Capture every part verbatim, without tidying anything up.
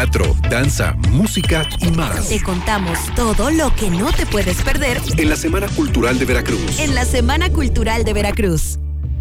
teatro, danza, música y más. Te contamos todo lo que no te puedes perder en la Semana Cultural de Veracruz. En la Semana Cultural de Veracruz.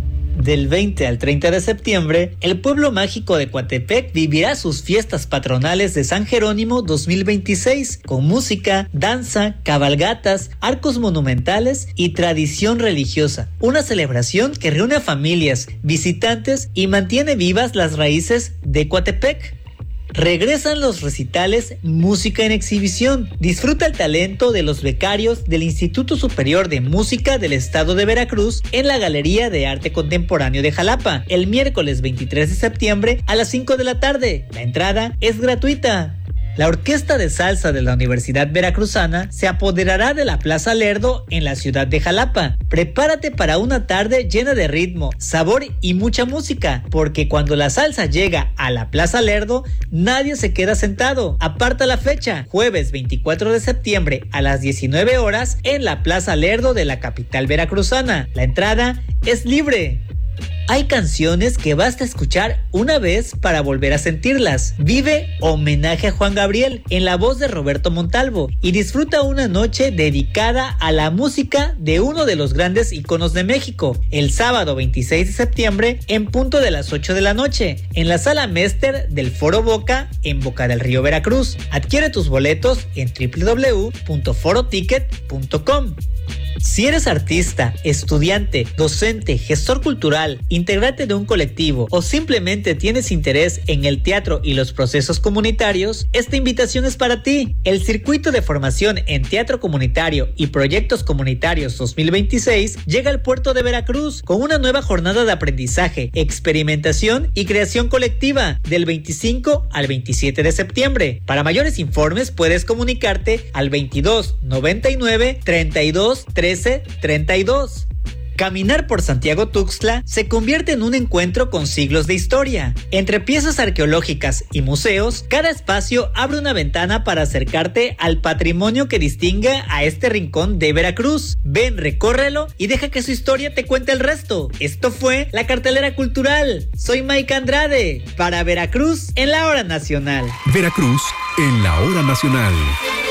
Del veinte al treinta de septiembre, el pueblo mágico de Coatepec vivirá sus fiestas patronales de San Jerónimo dos mil veintiséis, con música, danza, cabalgatas, arcos monumentales y tradición religiosa. Una celebración que reúne a familias, visitantes y mantiene vivas las raíces de Coatepec. Regresan los recitales Música en Exhibición. Disfruta el talento de los becarios del Instituto Superior de Música del Estado de Veracruz en la Galería de Arte Contemporáneo de Jalapa, el miércoles veintitrés de septiembre a las cinco de la tarde. La entrada es gratuita. La Orquesta de Salsa de la Universidad Veracruzana se apoderará de la Plaza Lerdo en la ciudad de Jalapa. Prepárate para una tarde llena de ritmo, sabor y mucha música, porque cuando la salsa llega a la Plaza Lerdo, nadie se queda sentado. Aparta la fecha, jueves veinticuatro de septiembre a las diecinueve horas en la Plaza Lerdo de la capital veracruzana. La entrada es libre. Hay canciones que basta escuchar una vez para volver a sentirlas. Vive Homenaje a Juan Gabriel en la voz de Roberto Montalvo y disfruta una noche dedicada a la música de uno de los grandes íconos de México, el sábado veintiséis de septiembre en punto de las ocho de la noche en la Sala Mester del Foro Boca en Boca del Río, Veracruz. Adquiere tus boletos en doble u doble u doble u punto foro ticket punto com. Si eres artista, estudiante, docente, gestor cultural, integrante de un colectivo o simplemente tienes interés en el teatro y los procesos comunitarios, esta invitación es para ti. El Circuito de Formación en Teatro Comunitario y Proyectos Comunitarios dos mil veintiséis llega al puerto de Veracruz con una nueva jornada de aprendizaje, experimentación y creación colectiva del veinticinco al veintisiete de septiembre. Para mayores informes puedes comunicarte al veintidós noventa y nueve treinta y dos trece treinta y dos. Caminar por Santiago Tuxtla se convierte en un encuentro con siglos de historia. Entre piezas arqueológicas y museos, cada espacio abre una ventana para acercarte al patrimonio que distingue a este rincón de Veracruz. Ven, recórrelo y deja que su historia te cuente el resto. Esto fue la cartelera cultural. Soy Mike Andrade para Veracruz en la Hora Nacional. Veracruz en la Hora Nacional.